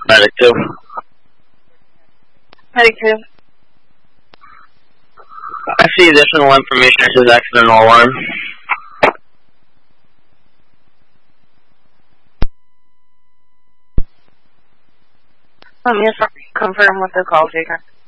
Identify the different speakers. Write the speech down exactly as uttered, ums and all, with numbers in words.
Speaker 1: Medic two.
Speaker 2: Medic two.
Speaker 1: I see additional information. It says accidental alarm.
Speaker 2: Let me just confirm with the call taker.